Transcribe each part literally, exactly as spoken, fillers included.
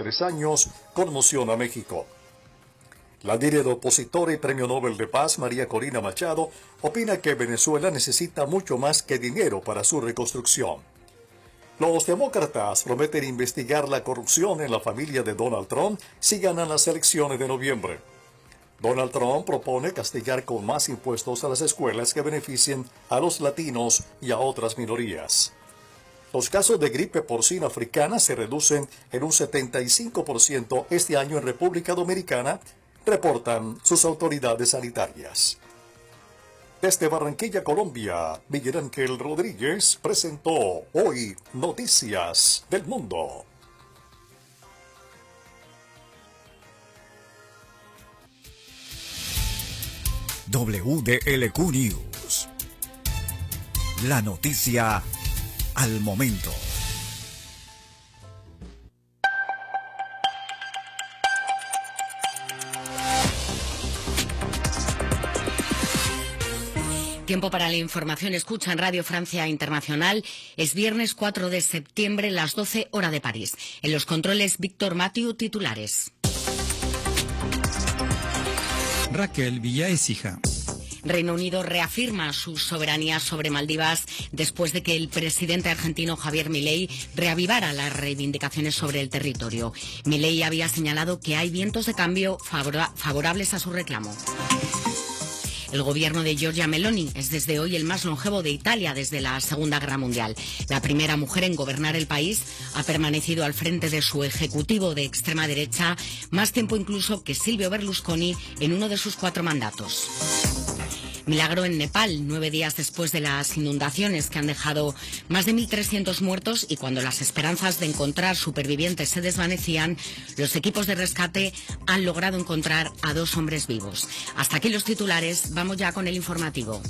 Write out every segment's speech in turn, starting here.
tres años conmociona a México. La líder opositora y Premio Nobel de Paz, María Corina Machado, opina que Venezuela necesita mucho más que dinero para su reconstrucción. Los demócratas prometen investigar la corrupción en la familia de Donald Trump si ganan las elecciones de noviembre. Donald Trump propone castigar con más impuestos a las escuelas que beneficien a los latinos y a otras minorías. Los casos de gripe porcina africana se reducen en un setenta y cinco por ciento este año en República Dominicana, reportan sus autoridades sanitarias. Desde Barranquilla, Colombia, Miguel Ángel Rodríguez presentó Hoy Noticias del Mundo. W D L Q News. La noticia al momento. Tiempo para la información. Escucha en Radio Francia Internacional. Es viernes cuatro de septiembre, las doce hora de París. En los controles, Víctor Mathieu, titulares. Raquel Villaécija. Reino Unido reafirma su soberanía sobre Maldivas después de que el presidente argentino Javier Milei reavivara las reivindicaciones sobre el territorio. Milei había señalado que hay vientos de cambio favora- favorables a su reclamo. El gobierno de Giorgia Meloni es desde hoy el más longevo de Italia desde la Segunda Guerra Mundial. La primera mujer en gobernar el país ha permanecido al frente de su ejecutivo de extrema derecha más tiempo incluso que Silvio Berlusconi en uno de sus cuatro mandatos. Milagro en Nepal, nueve días después de las inundaciones que han dejado más de mil trescientos muertos y cuando las esperanzas de encontrar supervivientes se desvanecían, los equipos de rescate han logrado encontrar a dos hombres vivos. Hasta aquí los titulares, vamos ya con el informativo.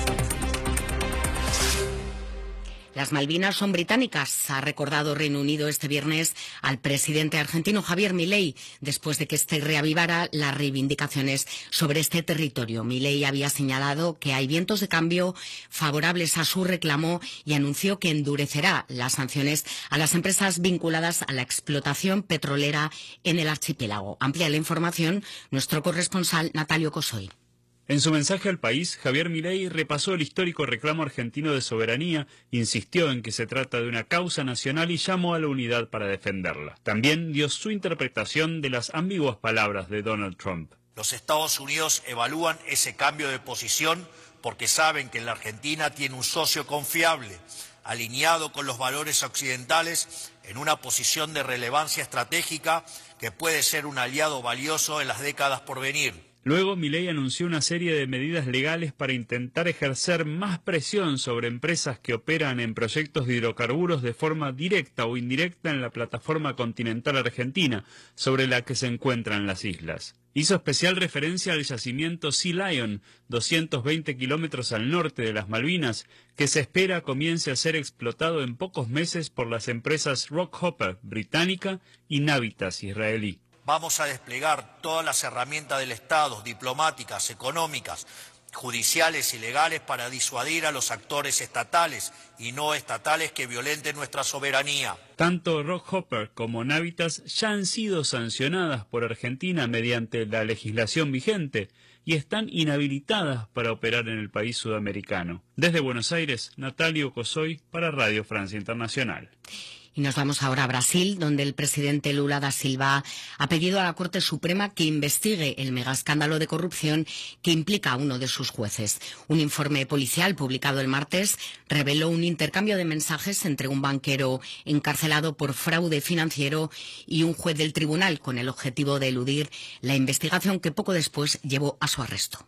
Las Malvinas son británicas, ha recordado Reino Unido este viernes al presidente argentino Javier Milei, después de que este reavivara las reivindicaciones sobre este territorio. Milei había señalado que hay vientos de cambio favorables a su reclamo y anunció que endurecerá las sanciones a las empresas vinculadas a la explotación petrolera en el archipiélago. Amplía la información nuestro corresponsal Natalio Cosoy. En su mensaje al país, Javier Milei repasó el histórico reclamo argentino de soberanía, insistió en que se trata de una causa nacional y llamó a la unidad para defenderla. También dio su interpretación de las ambiguas palabras de Donald Trump. Los Estados Unidos evalúan ese cambio de posición porque saben que la Argentina tiene un socio confiable, alineado con los valores occidentales, en una posición de relevancia estratégica que puede ser un aliado valioso en las décadas por venir. Luego, Milei anunció una serie de medidas legales para intentar ejercer más presión sobre empresas que operan en proyectos de hidrocarburos de forma directa o indirecta en la plataforma continental argentina, sobre la que se encuentran las islas. Hizo especial referencia al yacimiento Sea Lion, doscientos veinte kilómetros al norte de las Malvinas, que se espera comience a ser explotado en pocos meses por las empresas Rockhopper británica y Navitas israelí. Vamos a desplegar todas las herramientas del Estado, diplomáticas, económicas, judiciales y legales para disuadir a los actores estatales y no estatales que violenten nuestra soberanía. Tanto Rockhopper como Navitas ya han sido sancionadas por Argentina mediante la legislación vigente y están inhabilitadas para operar en el país sudamericano. Desde Buenos Aires, Natalio Cosoy para Radio Francia Internacional. Y nos vamos ahora a Brasil, donde el presidente Lula da Silva ha pedido a la Corte Suprema que investigue el megaescándalo de corrupción que implica a uno de sus jueces. Un informe policial publicado el martes reveló un intercambio de mensajes entre un banquero encarcelado por fraude financiero y un juez del tribunal con el objetivo de eludir la investigación que poco después llevó a su arresto.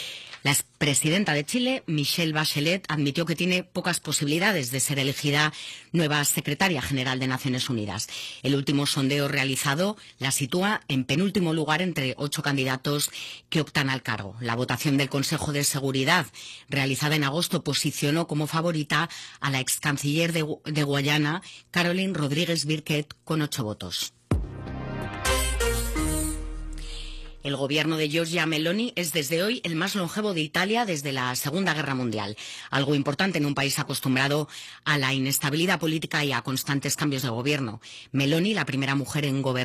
La expresidenta de Chile, Michelle Bachelet, admitió que tiene pocas posibilidades de ser elegida nueva secretaria general de Naciones Unidas. El último sondeo realizado la sitúa en penúltimo lugar entre ocho candidatos que optan al cargo. La votación del Consejo de Seguridad, realizada en agosto, posicionó como favorita a la ex canciller de, de Guayana, Caroline Rodríguez Birquet, con ocho votos. El gobierno de Giorgia Meloni es desde hoy el más longevo de Italia desde la Segunda Guerra Mundial, algo importante en un país acostumbrado a la inestabilidad política y a constantes cambios de gobierno. Meloni, la primera mujer en gobernar